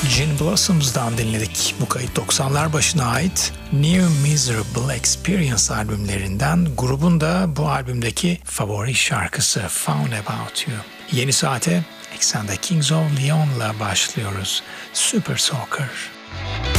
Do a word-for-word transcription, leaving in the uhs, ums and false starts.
Gin Blossoms'dan dinledik. Bu kayıt doksanlar başına ait New Miserable Experience albümlerinden, grubun da bu albümdeki favori şarkısı Found About You. Yeni saate eksende Kings of Leon'la başlıyoruz. Super Soaker.